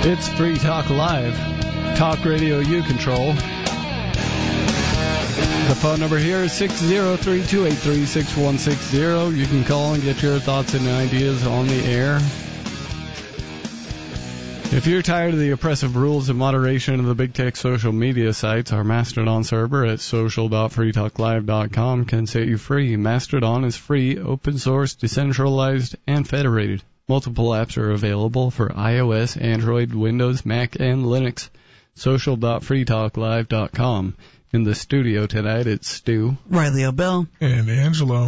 It's Free Talk Live. Talk radio you control. The phone number here is 603-283-6160. You can call and get your thoughts and ideas on the air. If you're tired of the oppressive rules and moderation of the big tech social media sites, our Mastodon server at social.freetalklive.com can set you free. Mastodon is free, open source, decentralized, and federated. Multiple apps are available for iOS, Android, Windows, Mac, and Linux. Social.freetalklive.com. In the studio tonight, it's Stu, Riley O'Bell, and Angelo.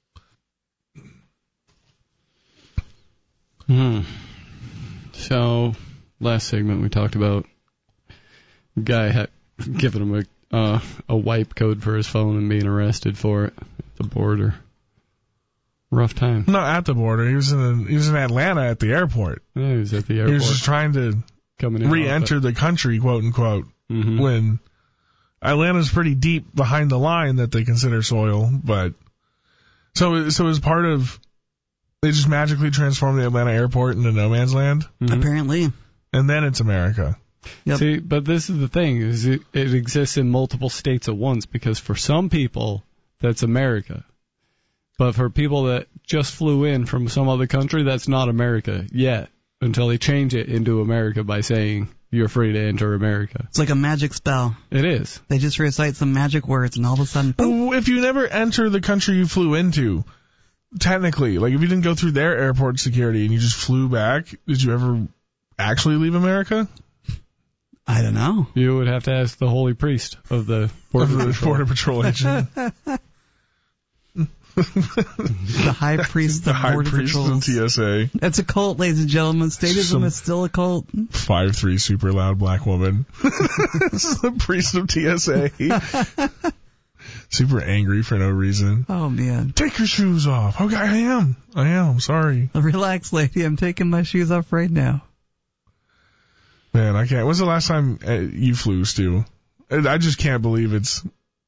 So, last segment we talked about a guy giving him a wipe code for his phone and being arrested for it at the border. Rough time. Not at the border. He was in Atlanta at the airport. Yeah, he was at the airport. He was just trying to re-enter the country, quote unquote, when Atlanta's pretty deep behind the line that they consider soil. But so it was part of. They just magically transformed the Atlanta airport into no man's land. Apparently. And then it's America. Yep. See, but this is the thing: is it exists in multiple states at once. Because for some people, that's America. But for people that just flew in from some other country, that's not America yet, until they change it into America by saying you're free to enter America. It's like a magic spell. It is. They just recite some magic words, and all of a sudden, boom. If you never enter the country you flew into, technically, like if you didn't go through their airport security and you just flew back, did you ever actually leave America? I don't know. You would have to ask the holy priest of the Border Patrol agent. The high priest of Border Patrol. of TSA. That's a cult, ladies and gentlemen. Statism is still a cult. 5'3" super loud black woman. This is the priest of TSA. Super angry for no reason. Oh, man. Take your shoes off. Okay, I am. Sorry. Relax, lady. I'm taking my shoes off right now. Man, I can't. When's the last time you flew, Stu? I just can't believe it's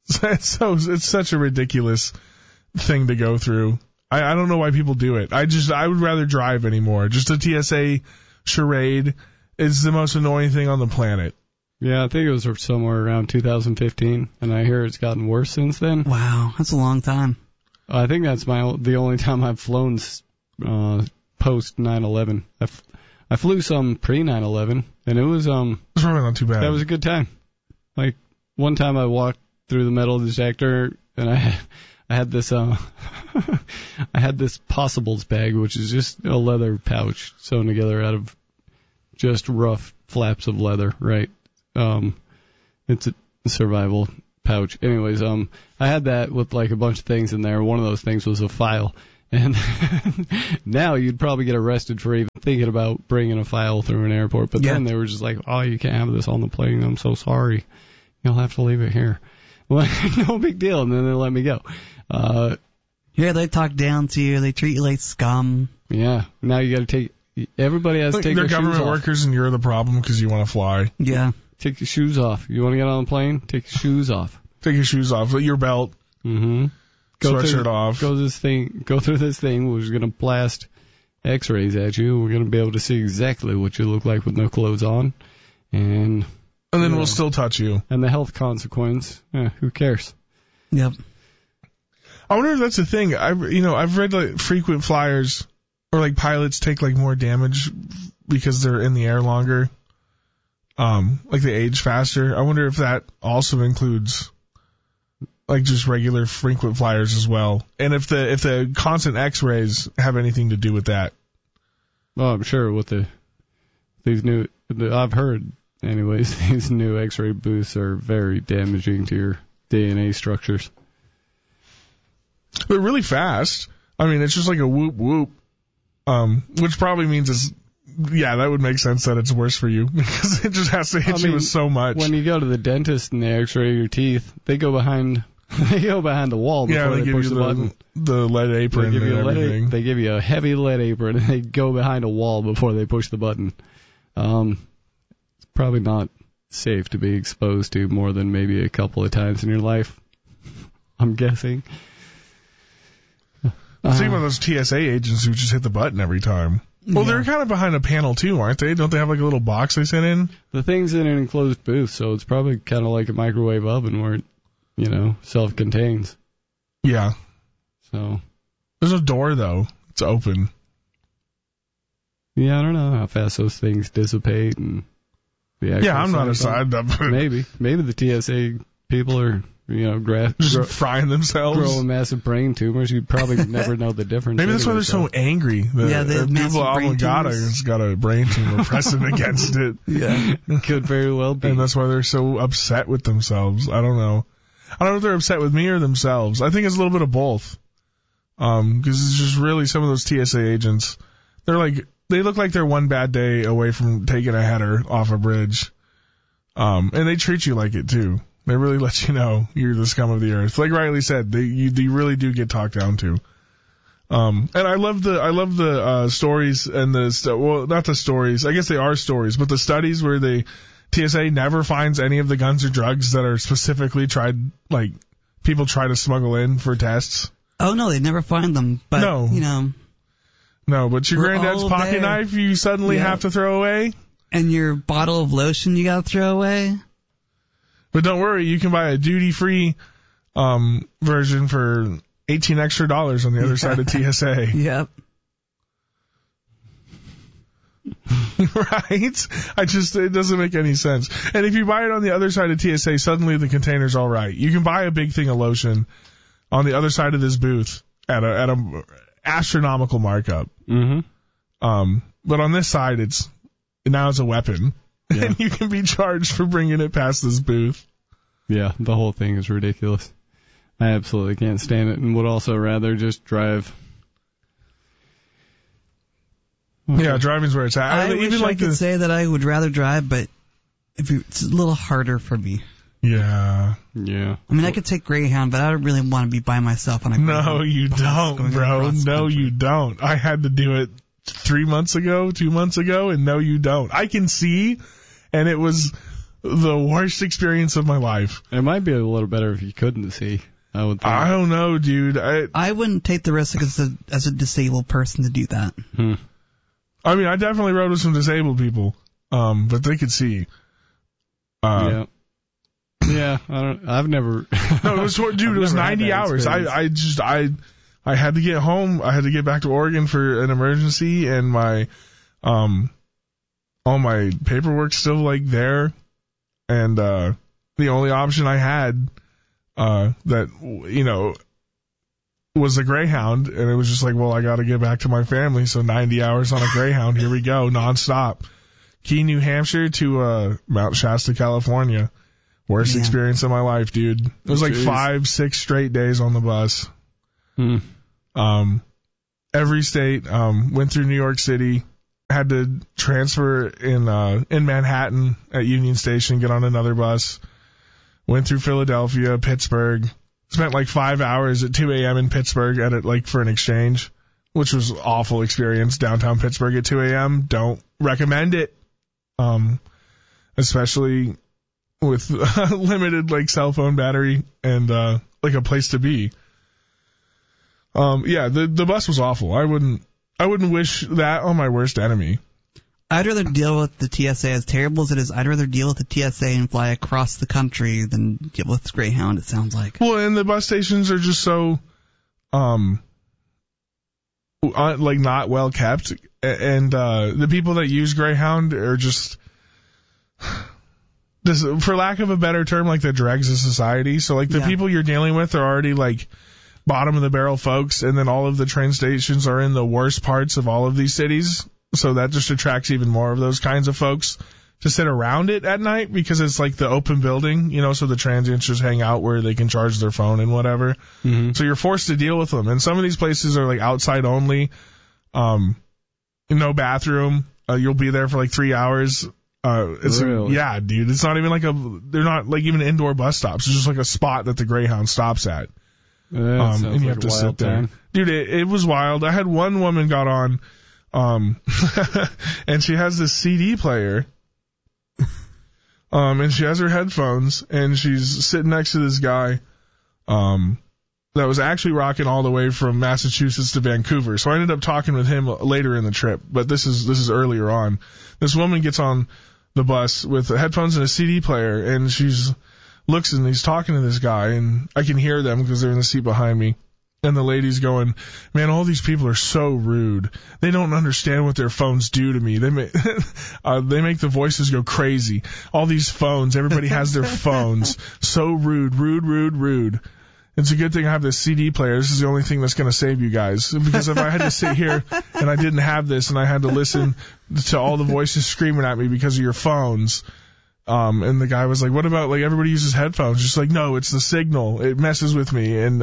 such a ridiculous thing to go through. I don't know why people do it. I would rather drive anymore. Just a TSA charade is the most annoying thing on the planet. Yeah, I think it was somewhere around 2015, and I hear it's gotten worse since then. Wow, that's a long time. I think that's the only time I've flown post 9/11. I flew some pre 9/11, and it was It's probably not too bad. That was a good time. Like one time I walked through the metal detector, and I had this I had this Possibles bag, which is just a leather pouch sewn together out of just rough flaps of leather, right? It's a survival pouch. Anyways, I had that with like a bunch of things in there. One of those things was a file. And now you'd probably get arrested for even thinking about bringing a file through an airport. But then they were just like, oh, you can't have this on the plane. I'm so sorry. You'll have to leave it here. Well, no big deal. And then they let me go. Yeah, they talk down to you. They treat you like scum. Yeah. Now you got to everybody has to take their shoes off. They're government workers and you're the problem because you want to fly. Yeah. Take your shoes off. You want to get on the plane? Take your shoes off. Take your shoes off. Your belt. Mm-hmm. Sweatshirt off. Go through this thing, which is going to blast X-rays at you. We're going to be able to see exactly what you look like with no clothes on, and then we'll still touch you. And the health consequence, who cares? Yep. I wonder if that's the thing. I've read like frequent flyers or like pilots take like more damage because they're in the air longer. Like they age faster. I wonder if that also includes like just regular frequent flyers as well, and if the constant X-rays have anything to do with that. Well, I'm sure with I've heard anyways, these new X-ray boosts are very damaging to your DNA structures. They're really fast. I mean, it's just like a whoop whoop, which probably means that would make sense that it's worse for you because it just has to hit you with so much. When you go to the dentist and they X-ray your teeth, they go behind the wall before they push the button. The lead apron and everything. They give you a heavy lead apron and they go behind a wall before they push the button. It's probably not safe to be exposed to more than maybe a couple of times in your life, I'm guessing. Think about those TSA agents who just hit the button every time. Well, they're kind of behind a panel too, aren't they? Don't they have like a little box they sit in? The thing's in an enclosed booth, so it's probably kind of like a microwave oven where it, self-contains. Yeah. So. There's a door though. It's open. Yeah, I don't know how fast those things dissipate and. I'm not a side. Maybe the TSA people are, just frying themselves, growing massive brain tumors. You'd probably never know the difference. Maybe that's why they're so angry. The people has got a brain tumor pressing against it. Yeah, could very well be. And that's why they're so upset with themselves. I don't know if they're upset with me or themselves. I think it's a little bit of both. Because it's just really some of those TSA agents. They look like they're one bad day away from taking a header off a bridge. And they treat you like it too. They really let you know you're the scum of the earth. Like Riley said, you really do get talked down to. And I love the stories and not the stories. I guess they are stories, but the studies where the TSA never finds any of the guns or drugs that are specifically tried, like people try to smuggle in for tests. Oh no, they never find them. But no. No, but your granddad's pocket knife you suddenly have to throw away. And your bottle of lotion you gotta throw away. But don't worry, you can buy a duty-free version for $18 extra on the other side of TSA. Yep. Right? It doesn't make any sense. And if you buy it on the other side of TSA, suddenly the container's all right. You can buy a big thing of lotion on the other side of this booth at a astronomical markup. Mm-hmm. But on this side, it's a weapon. Yeah. And you can be charged for bringing it past this booth. Yeah, the whole thing is ridiculous. I absolutely can't stand it and would also rather just drive. Okay. Yeah, driving's where it's at. I wish I could say that I would rather drive, but it's a little harder for me. Yeah. Yeah. I mean, I could take Greyhound, but I don't really want to be by myself on a Greyhound. No, you don't, bro. No, you don't. I had to do it 2 months ago, and no, you don't. I can see, and it was the worst experience of my life. It might be a little better if you couldn't see. I would think. I don't know, dude. I wouldn't take the risk as a disabled person to do that. I mean, I definitely rode with some disabled people, but they could see. Yeah. Yeah, I've never. No, it was, dude, it was 90 hours. I had to get home. I had to get back to Oregon for an emergency, and my, all my paperwork's still there. And, the only option I had, that, was a Greyhound. And it was just well, I got to get back to my family. So 90 hours on a Greyhound. Here we go. Nonstop. Keene, New Hampshire to, Mount Shasta, California. Worst experience of my life, dude. It was 5-6 straight days on the bus. Every state, went through New York City, had to transfer in Manhattan at Union Station, get on another bus, went through Philadelphia, Pittsburgh, spent 5 hours at 2 a.m. in Pittsburgh for an exchange, which was an awful experience. Downtown Pittsburgh at 2 a.m. Don't recommend it. Especially with limited cell phone battery and a place to be. The bus was awful. I wouldn't wish that on my worst enemy. I'd rather deal with the TSA, as terrible as it is. I'd rather deal with the TSA and fly across the country than deal with Greyhound, it sounds like. Well, and the bus stations are just so not well kept, and the people that use Greyhound are just for lack of a better term, the dregs of society. So the people you're dealing with are already bottom of the barrel folks, and then all of the train stations are in the worst parts of all of these cities. So that just attracts even more of those kinds of folks to sit around it at night, because it's the open building, so the transients just hang out where they can charge their phone and whatever. Mm-hmm. So you're forced to deal with them. And some of these places are outside only, no bathroom. You'll be there for 3 hours. Really? Yeah, dude. It's not even they're not even indoor bus stops. It's just a spot that the Greyhound stops at. And you have to sit there. Dude, it was wild. I had one woman got on, and she has this CD player, and she has her headphones, and she's sitting next to this guy, that was actually rocking all the way from Massachusetts to Vancouver. So I ended up talking with him later in the trip, but this is earlier on. This woman gets on the bus with headphones and a CD player, and looks and he's talking to this guy, and I can hear them because they're in the seat behind me. And the lady's going, man, all these people are so rude. They don't understand what their phones do to me. They make the voices go crazy. All these phones, everybody has their phones. So rude, rude, rude, rude. It's a good thing I have this CD player. This is the only thing that's going to save you guys. Because if I had to sit here and I didn't have this and I had to listen to all the voices screaming at me because of your phones. And the guy was like, what about, like, everybody uses headphones? Just like, no, it's the signal. It messes with me. And,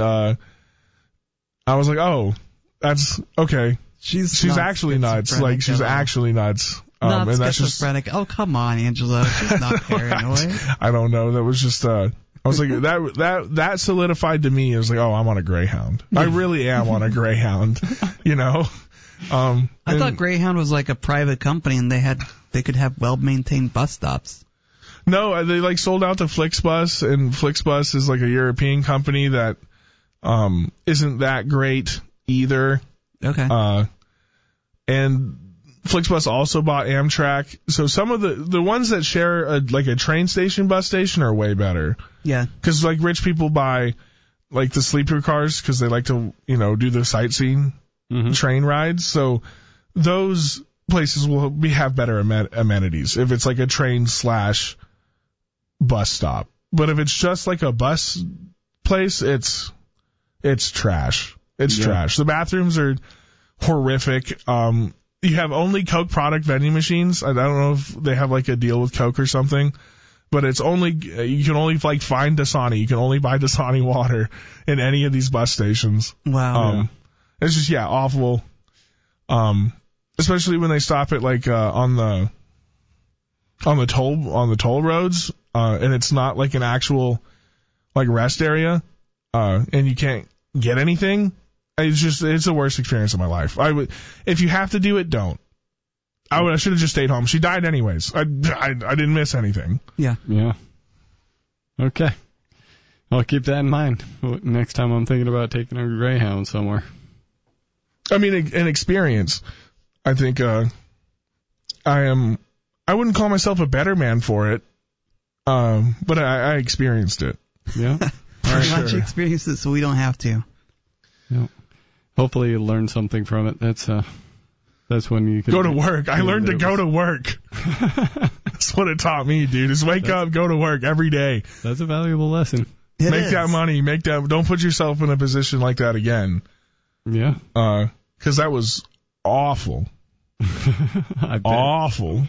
I was like, oh, that's okay. She's actually nuts. Like, she's actually nuts. Not and that's schizophrenic. Oh, come on, Angela. She's not paranoid. I don't know. That was just, I was like, that solidified to me. It was like, oh, I'm on a Greyhound. I really am on a Greyhound, you know? I thought Greyhound was like a private company and they could have well-maintained bus stops. No, they like sold out to Flixbus, and Flixbus is like a European company that, isn't that great either. Okay. And Flixbus also bought Amtrak. So some of the ones that share like a train station, bus station are way better. Yeah. Cause like rich people buy like the sleeper cars cause they like to, you know, do the sightseeing train rides. So those places will have better amenities if it's like a train / bus stop. But if it's just like a bus place, it's trash. It's trash. The bathrooms are horrific. You have only Coke product vending machines. I don't know if they have like a deal with Coke or something, but it's only, you can only like find Dasani. You can only buy Dasani water in any of these bus stations. Wow. It's just, awful. Especially when they stop at like, on the toll roads, and it's not like an actual like rest area, and you can't get anything. It's the worst experience of my life. If you have to do it, don't. I should have just stayed home. She died anyways. I didn't miss anything. Yeah. Yeah. Okay. I'll keep that in mind next time I'm thinking about taking a Greyhound somewhere. I mean, an experience. I think, I wouldn't call myself a better man for it. But I experienced it. Yeah. Pretty much experienced it so we don't have to. Yeah. Hopefully you learn something from it. That's when you can go to work. I learned to go to work. That's what it taught me, dude. Is wake up, go to work every day. That's a valuable lesson. Make that money. Don't put yourself in a position like that again. Yeah. 'Cause that was awful. I bet. Awful.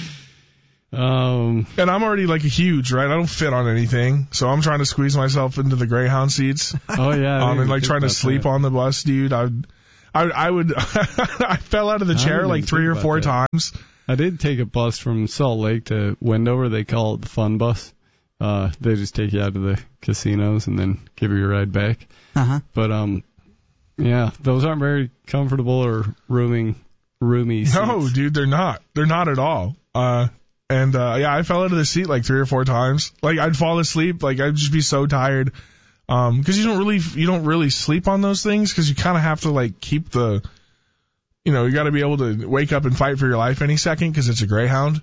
And I'm already like a huge, right? I don't fit on anything, so I'm trying to squeeze myself into the Greyhound seats. Oh yeah. And like trying to sleep on the bus, dude. I would. I fell out of the chair like 3 or 4 times. I did take a bus from Salt Lake to Wendover. They call it the Fun Bus. They just take you out to the casinos and then give you a ride back. But yeah, those aren't very comfortable or roomy seats. No, dude, they're not. They're not at all. And I fell out of the seat like 3 or 4 times. Like I'd fall asleep. Like I'd just be so tired. 'Cause you don't really sleep on those things, 'cause you kind of have to like keep the, you got to be able to wake up and fight for your life any second, 'cause it's a Greyhound.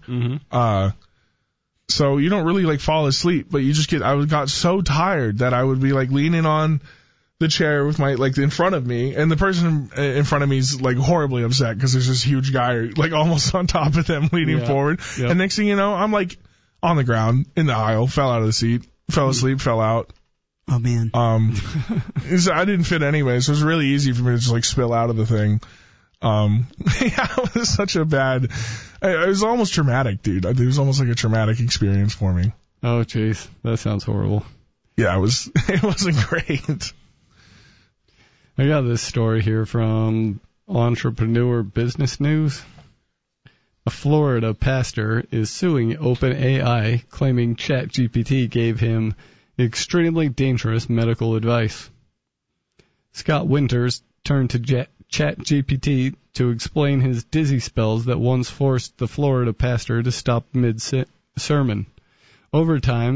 So you don't really like fall asleep, but I got so tired that I would be like leaning on the chair with my, like, in front of me, and the person in front of me is like horribly upset because there's this huge guy like almost on top of them leaning forward. Yep. And next thing you know, I'm like on the ground in the aisle, fell out of the seat, fell asleep, fell out. Oh man. I didn't fit anyway, so it was really easy for me to just like spill out of the thing. It was such a bad, it was almost traumatic, dude. It was almost like a traumatic experience for me. Oh jeez, that sounds horrible. Yeah, it wasn't great. I got this story here from Entrepreneur Business News. A Florida pastor is suing OpenAI, claiming ChatGPT gave him extremely dangerous medical advice. Scott Winters turned to ChatGPT to explain his dizzy spells that once forced the Florida pastor to stop mid-sermon. Over time,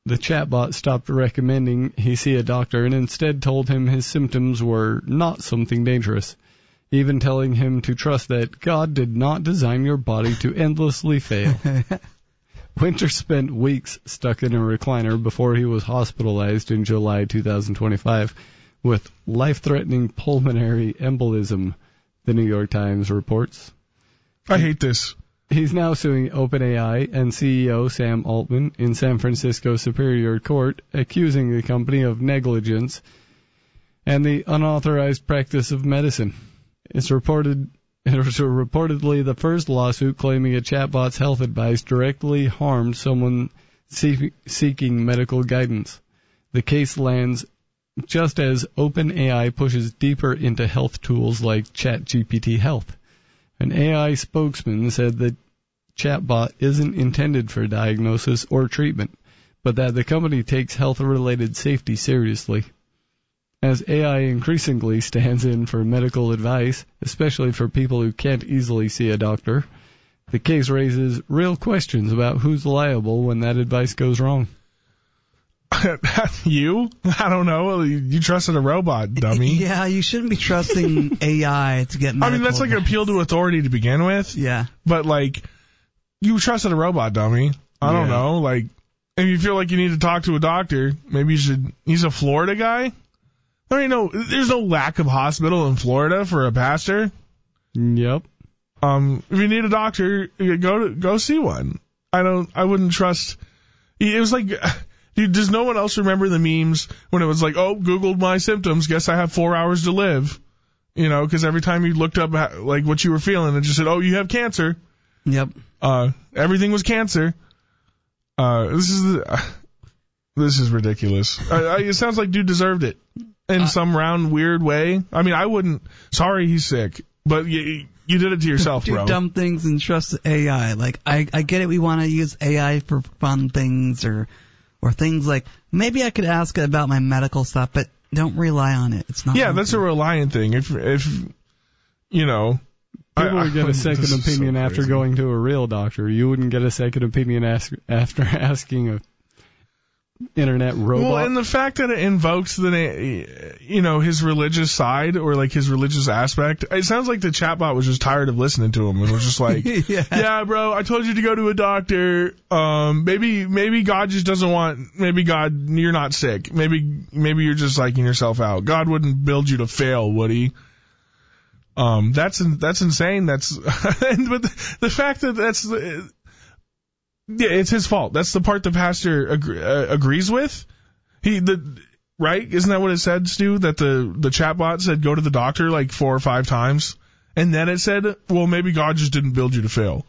the chatbot stopped recommending he see a doctor and instead told him his symptoms were not something dangerous, even telling him to trust that God did not design your body to endlessly fail. Winter spent weeks stuck in a recliner before he was hospitalized in July 2025 with life-threatening pulmonary embolism, the New York Times reports. I hate this. He's now suing OpenAI and CEO Sam Altman in San Francisco Superior Court, accusing the company of negligence and the unauthorized practice of medicine. It was reportedly the first lawsuit claiming a chatbot's health advice directly harmed someone seeking medical guidance. The case lands just as OpenAI pushes deeper into health tools like ChatGPT Health. An AI spokesman said that chatbot isn't intended for diagnosis or treatment, but that the company takes health-related safety seriously. As AI increasingly stands in for medical advice, especially for people who can't easily see a doctor, the case raises real questions about who's liable when that advice goes wrong. You? I don't know. You trusted a robot, dummy. Yeah, you shouldn't be trusting AI to get medical I mean, that's like an appeal to authority to begin with. Yeah. But, like, you trusted a robot, dummy. I don't know. Like, if you feel like you need to talk to a doctor, maybe you should. He's a Florida guy? There's no lack of hospital in Florida for a pastor. Yep. If you need a doctor, go see one. I wouldn't trust. It was like, dude, does no one else remember the memes when it was like, oh, Googled my symptoms, guess I have 4 hours to live? You know, because every time you looked up like what you were feeling, it just said, oh, you have cancer. Yep. Everything was cancer. This is ridiculous. It sounds like dude deserved it in some round weird way. I mean, I wouldn't. Sorry, he's sick, but you did it to yourself, do bro. Dumb things and trust AI. Like I get it. We want to use AI for fun things or things like maybe I could ask it about my medical stuff, but don't rely on it. It's not. Yeah, that's a reliant thing. If you know. People would get a second opinion after going to a real doctor. You wouldn't get a second opinion after asking a internet robot. Well, and the fact that it invokes his religious side or like his religious aspect, it sounds like the chatbot was just tired of listening to him and was just like, yeah, bro, I told you to go to a doctor. Maybe God just doesn't want. Maybe God, you're not sick. Maybe you're just psyching yourself out. God wouldn't build you to fail, would he? That's insane. But the fact that it's his fault. That's the part the pastor agrees with. Right? Isn't that what it said, Stu? That the chatbot said go to the doctor like 4 or 5 times, and then it said, well, maybe God just didn't build you to fail.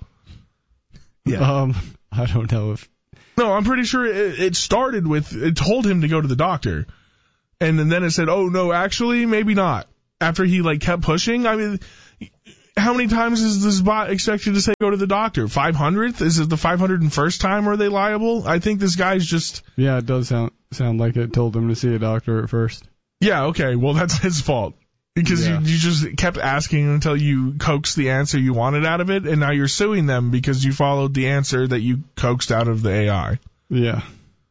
Yeah. I don't know if. No, I'm pretty sure it started with it told him to go to the doctor, and then it said, oh no, actually, maybe not. After he like kept pushing, I mean, how many times is this bot expected to say go to the doctor? 500th? Is it the 501st time? Are they liable? I think this guy's just. Yeah, it does sound like it told him to see a doctor at first. Yeah, okay, well that's his fault because you just kept asking until you coaxed the answer you wanted out of it, and now you're suing them because you followed the answer that you coaxed out of the AI. Yeah.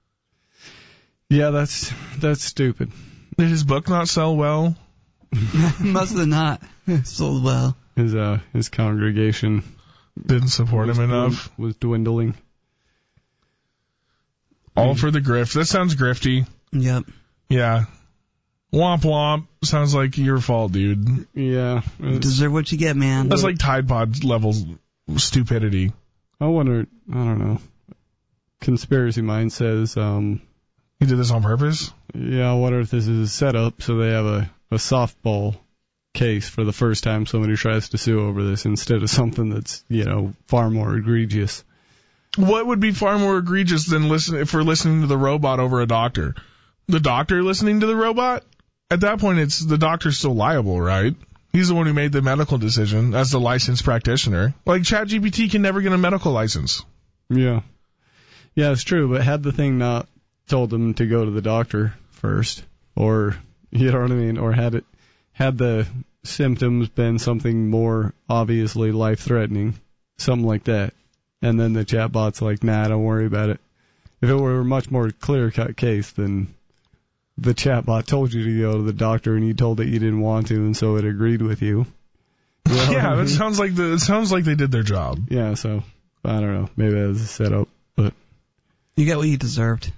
Yeah, that's stupid. Did his book not sell well? Must have not sold well. His congregation didn't support him enough. Was dwindling. All for the grift. That sounds grifty. Yep. Yeah. Womp womp. Sounds like your fault, dude. Yeah. You deserve what you get, man. That's like Tide Pod level stupidity. I wonder. I don't know. Conspiracy Mind says. He did this on purpose? Yeah. I wonder if this is a setup so they have a softball case for the first time somebody tries to sue over this instead of something that's, far more egregious. What would be far more egregious than listening to the robot over a doctor? The doctor listening to the robot? At that point, it's the doctor's still liable, right? He's the one who made the medical decision as the licensed practitioner. Like ChatGPT can never get a medical license. Yeah. Yeah, it's true, but had the thing not told them to go to the doctor first, or you know what I mean? Or had the symptoms been something more obviously life-threatening, something like that, and then the chatbot's like, nah, don't worry about it. If it were a much more clear-cut case, then the chatbot told you to go to the doctor and you told it you didn't want to, and so it agreed with you. Yeah, that sounds like it sounds like they did their job. Yeah, so I don't know. Maybe that was a setup, but You get what you deserved.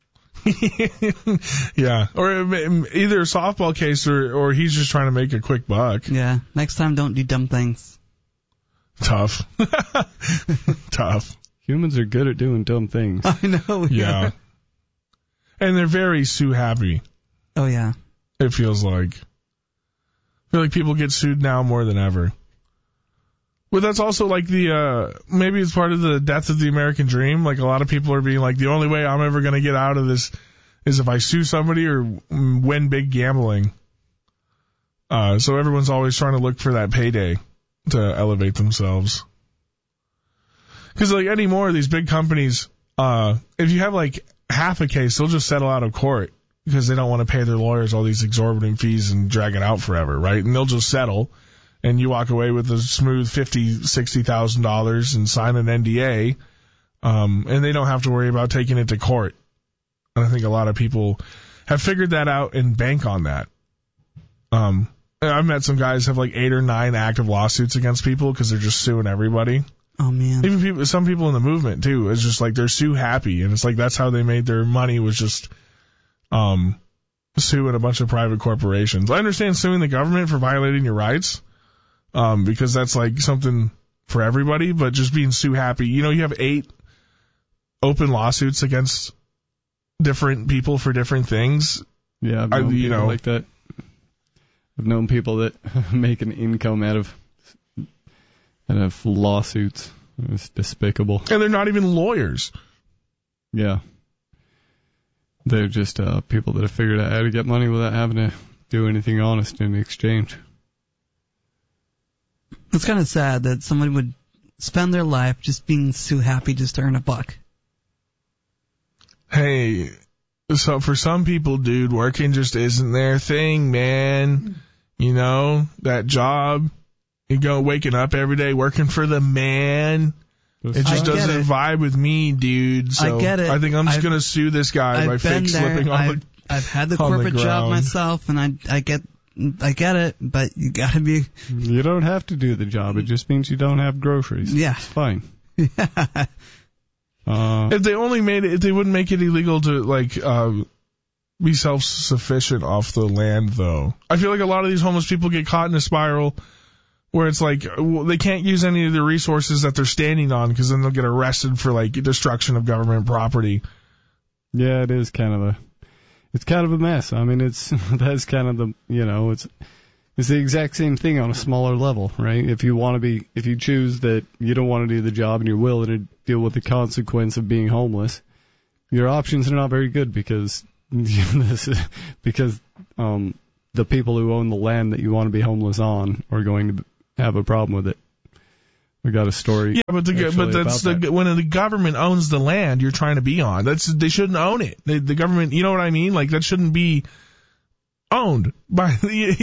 Yeah, or either a softball case or he's just trying to make a quick buck. Yeah. Next time, don't do dumb things. Tough. Tough. humans are good at doing dumb things. I know. Yeah. And they're very sue happy. Oh, yeah. It feels like. I feel like people get sued now more than ever. But that's also like maybe it's part of the death of the American dream. Like a lot of people are being like, the only way I'm ever going to get out of this is if I sue somebody or win big gambling. So everyone's always trying to look for that payday to elevate themselves. Because like anymore, these big companies, if you have like half a case, they'll just settle out of court because they don't want to pay their lawyers all these exorbitant fees and drag it out forever, right? And they'll just settle. And you walk away with a smooth $50,000, $60,000 and sign an NDA, and they don't have to worry about taking it to court. And I think a lot of people have figured that out and bank on that. I've met some guys have like 8 or 9 active lawsuits against people because they're just suing everybody. Oh, man. Even some people in the movement too. It's just like they're sue happy, and it's like that's how they made their money was just suing a bunch of private corporations. I understand suing the government for violating your rights. Because that's like something for everybody, but just being sue happy. You know, you have 8 open lawsuits against different people for different things. Yeah, I've known people like that. I've known people that make an income out of lawsuits. It's despicable. And they're not even lawyers. Yeah. They're just people that have figured out how to get money without having to do anything honest in exchange. It's kind of sad that somebody would spend their life just being sue happy just to earn a buck. Hey, so for some people, dude, working just isn't their thing, man. You know, that job, you go waking up every day working for the man. It just doesn't vibe with me, dude. So I get it. I think I'm just going to sue this guy by fake slipping on I've had the corporate job myself, and I get it, but you gotta be. You don't have to do the job. It just means you don't have groceries. Yeah. It's fine. Yeah. If they only made it, if they wouldn't make it illegal to like be self-sufficient off the land, though. I feel like a lot of these homeless people get caught in a spiral where it's like they can't use any of the resources that they're standing on because then they'll get arrested for like destruction of government property. Yeah, it is kind of a mess. I mean, that's kind of the, it's the exact same thing on a smaller level, right? If you choose that you don't want to do the job and you're willing to deal with the consequence of being homeless, your options are not very good because the people who own the land that you want to be homeless on are going to have a problem with it. We got a story. Yeah, but when the government owns the land you're trying to be on, they shouldn't own it. The government, you know what I mean? Like that shouldn't be owned by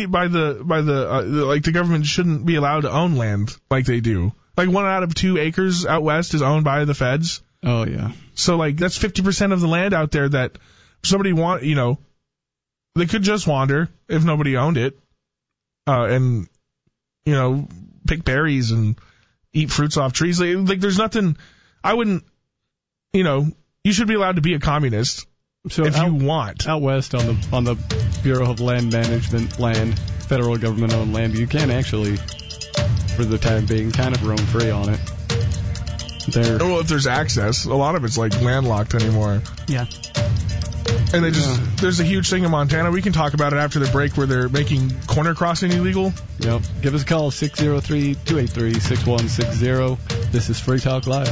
the government shouldn't be allowed to own land like they do. Like 1 out of 2 acres out west is owned by the feds. Oh yeah. So like that's 50% of the land out there that somebody they could just wander if nobody owned it, and pick berries and eat fruits off trees. Like there's nothing. I wouldn't. You should be allowed to be a communist if you want. Out west on the Bureau of Land Management federal government owned land, you can actually, for the time being, kind of roam free on it. Well, if there's access, a lot of it's like landlocked anymore. Yeah. And there's a huge thing in Montana. We can talk about it after the break where they're making corner crossing illegal. Yep. Give us a call, 603-283-6160. This is Free Talk Live.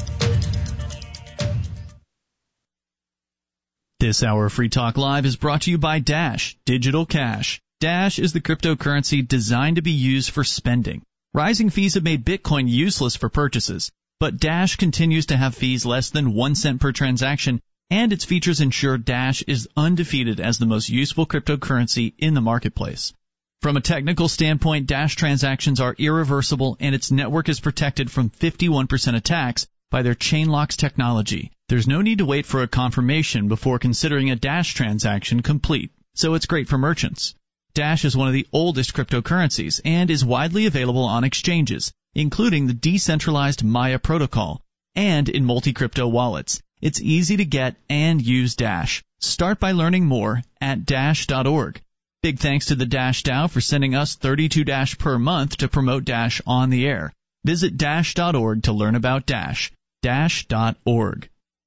This hour of Free Talk Live is brought to you by Dash Digital Cash. Dash is the cryptocurrency designed to be used for spending. Rising fees have made Bitcoin useless for purchases, but Dash continues to have fees less than 1 cent per transaction, and its features ensure Dash is undefeated as the most useful cryptocurrency in the marketplace. From a technical standpoint, Dash transactions are irreversible, and its network is protected from 51% attacks by their Chainlocks technology. There's no need to wait for a confirmation before considering a Dash transaction complete, so it's great for merchants. Dash is one of the oldest cryptocurrencies and is widely available on exchanges, including the decentralized Maya protocol, and in multi-crypto wallets. It's easy to get and use Dash. Start by learning more at Dash.org. Big thanks to the Dash DAO for sending us 32 Dash per month to promote Dash on the air. Visit Dash.org to learn about Dash. Dash.org.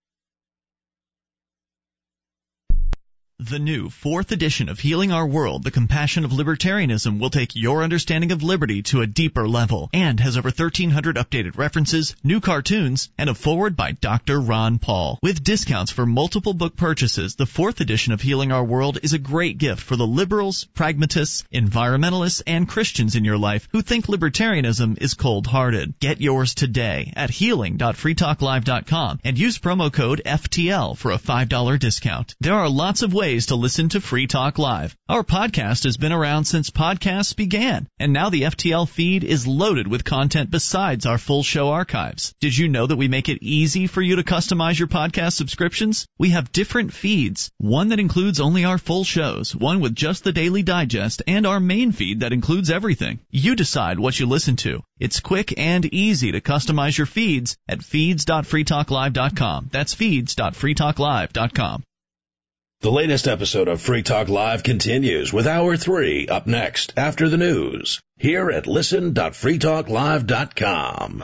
The new 4th edition of Healing Our World, The Compassion of Libertarianism, will take your understanding of liberty to a deeper level and has over 1,300 updated references, new cartoons, and a foreword by Dr. Ron Paul. With discounts for multiple book purchases, the 4th edition of Healing Our World is a great gift for the liberals, pragmatists, environmentalists, and Christians in your life who think libertarianism is cold-hearted. Get yours today at healing.freetalklive.com and use promo code FTL for a $5 discount. There are lots of ways to listen to Free Talk Live. Our podcast has been around since podcasts began, and now the FTL feed is loaded with content besides our full show archives. Did you know that we make it easy for you to customize your podcast subscriptions? We have different feeds, one that includes only our full shows, one with just the Daily Digest, and our main feed that includes everything. You decide what you listen to. It's quick and easy to customize your feeds at feeds.freetalklive.com. That's feeds.freetalklive.com. The latest episode of Free Talk Live continues with Hour 3 up next after the news here at listen.freetalklive.com.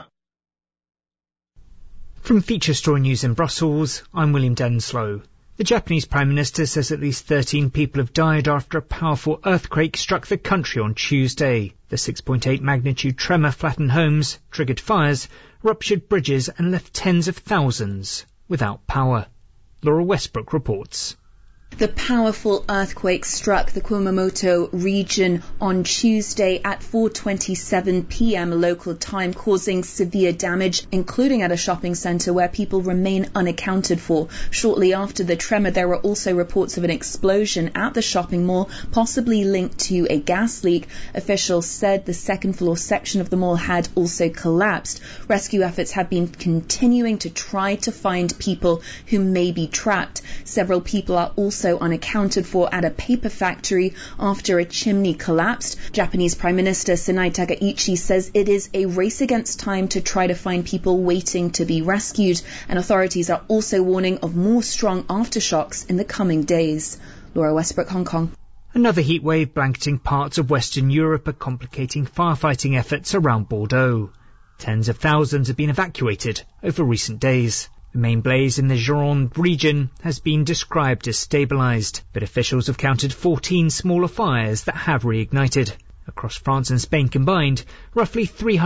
From Feature Story News in Brussels, I'm William Denslow. The Japanese Prime Minister says at least 13 people have died after a powerful earthquake struck the country on Tuesday. The 6.8 magnitude tremor flattened homes, triggered fires, ruptured bridges and left tens of thousands without power. Laura Westbrook reports. The powerful earthquake struck the Kumamoto region on Tuesday at 4:27 p.m. local time, causing severe damage, including at a shopping centre where people remain unaccounted for. Shortly after the tremor, there were also reports of an explosion at the shopping mall, possibly linked to a gas leak. Officials said the second-floor section of the mall had also collapsed. Rescue efforts have been continuing to try to find people who may be trapped. Several people are also unaccounted for at a paper factory after a chimney collapsed. Japanese Prime Minister Sanae Takaichi says it is a race against time to try to find people waiting to be rescued, and authorities are also warning of more strong aftershocks in the coming days. Laura Westbrook, Hong Kong. Another heatwave blanketing parts of Western Europe are complicating firefighting efforts around Bordeaux. Tens of thousands have been evacuated over recent days. The main blaze in the Gironde region has been described as stabilised, but officials have counted 14 smaller fires that have reignited. Across France and Spain combined, roughly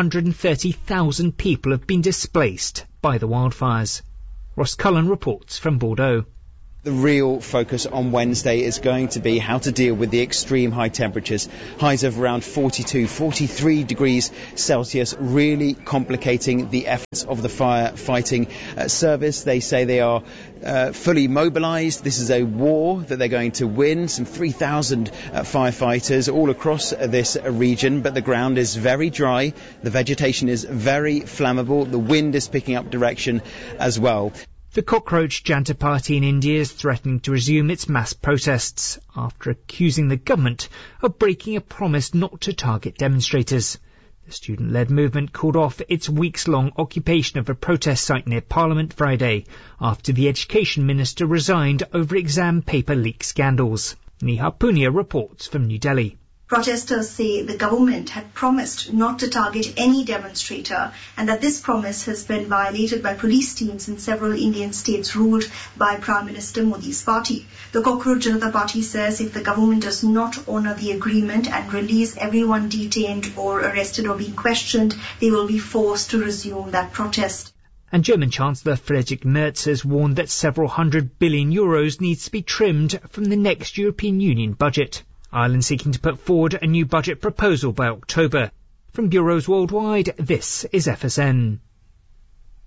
330,000 people have been displaced by the wildfires. Ross Cullen reports from Bordeaux. The real focus on Wednesday is going to be how to deal with the extreme high temperatures, highs of around 42, 43 degrees Celsius, really complicating the efforts of the firefighting service. They say they are fully mobilised. This is a war that they're going to win. Some 3,000 firefighters all across this region, but the ground is very dry. The vegetation is very flammable. The wind is picking up direction as well. The Cockroach Janta Party in India is threatening to resume its mass protests after accusing the government of breaking a promise not to target demonstrators. The student-led movement called off its weeks-long occupation of a protest site near Parliament Friday after the education minister resigned over exam paper leak scandals. Neha Punia reports from New Delhi. Protesters say the government had promised not to target any demonstrator and that this promise has been violated by police teams in several Indian states ruled by Prime Minister Modi's party. The Cockroach Janata Party says if the government does not honour the agreement and release everyone detained or arrested or being questioned, they will be forced to resume that protest. And German Chancellor Friedrich Merz has warned that several €100 billion needs to be trimmed from the next European Union budget. Ireland seeking to put forward a new budget proposal by October. From bureaus worldwide, this is FSN.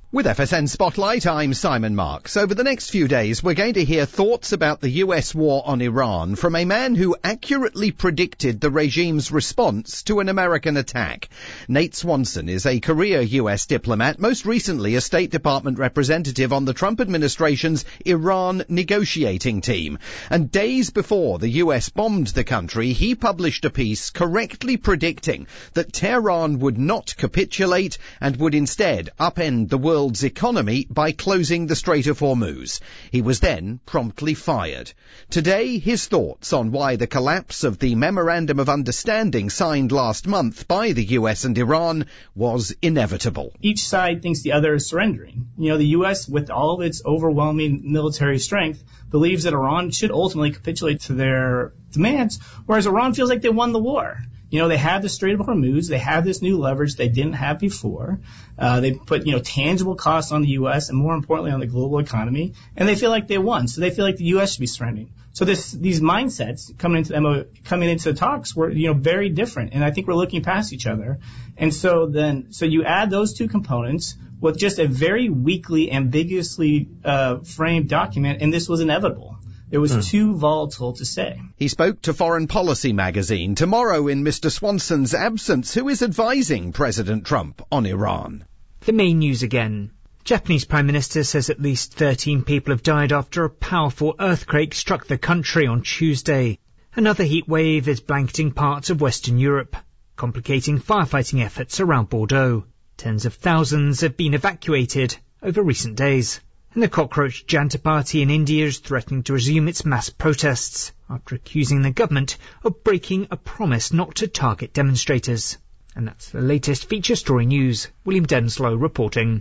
With FSN Spotlight, I'm Simon Marks. Over the next few days, we're going to hear thoughts about the US war on Iran from a man who accurately predicted the regime's response to an American attack. Nate Swanson is a career US diplomat, most recently a State Department representative on the Trump administration's Iran negotiating team. And days before the US bombed the country, he published a piece correctly predicting that Tehran would not capitulate and would instead upend the world's economy by closing the Strait of Hormuz. He was then promptly fired. Today, his thoughts on why the collapse of the Memorandum of Understanding signed last month by the US and Iran was inevitable. Each side thinks the other is surrendering. The US, with all of its overwhelming military strength, believes that Iran should ultimately capitulate to their demands, whereas Iran feels like they won the war. They have the Strait of Hormuz. They have this new leverage they didn't have before. They put, tangible costs on the U.S. and more importantly on the global economy, and they feel like they won. So they feel like the U.S. should be surrendering. So these mindsets coming into the talks were, very different. And I think we're looking past each other. And so you add those two components with just a very weakly, ambiguously framed document, and this was inevitable. It was too volatile to say. He spoke to Foreign Policy magazine. Tomorrow, in Mr. Swanson's absence, who is advising President Trump on Iran? The main news again. Japanese Prime Minister says at least 13 people have died after a powerful earthquake struck the country on Tuesday. Another heat wave is blanketing parts of Western Europe, complicating firefighting efforts around Bordeaux. Tens of thousands have been evacuated over recent days. And the Cockroach Janta Party in India is threatening to resume its mass protests after accusing the government of breaking a promise not to target demonstrators. And that's the latest feature story news. William Denslow reporting.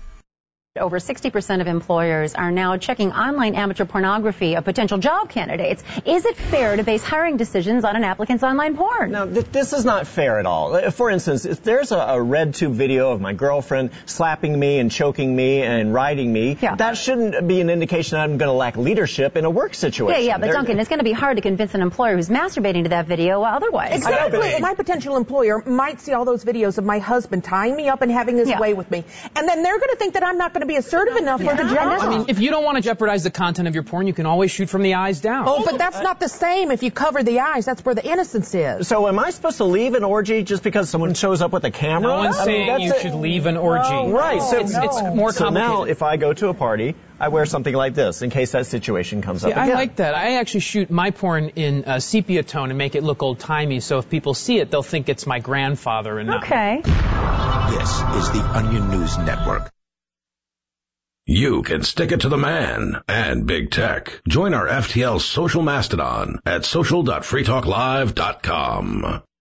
Over 60% of employers are now checking online amateur pornography of potential job candidates. Is it fair to base hiring decisions on an applicant's online porn? No, this is not fair at all. For instance, if there's a red tube video of my girlfriend slapping me and choking me and riding me, that shouldn't be an indication I'm going to lack leadership in a work situation. Yeah, but Duncan, it's going to be hard to convince an employer who's masturbating to that video otherwise. Exactly. My potential employer might see all those videos of my husband tying me up and having his way with me, and then they're going to think that I'm not going to be assertive enough for the job. I mean, if you don't want to jeopardize the content of your porn, you can always shoot from the eyes down. Oh, but that's not the same if you cover the eyes. That's where the innocence is. So am I supposed to leave an orgy just because someone shows up with a camera? No one's saying you should leave an orgy. Oh, right. So it's more complicated. So now, if I go to a party, I wear something like this in case that situation comes up again. I like that. I actually shoot my porn in sepia tone and make it look old-timey, so if people see it, they'll think it's my grandfather and not me. This is the Onion News Network. You can stick it to the man and big tech. Join our FTL social mastodon at social.freetalklive.com.